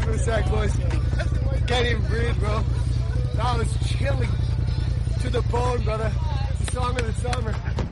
for a sec, boys. Can't even breathe, bro. That was chilling to the bone, brother. It's the song of the summer.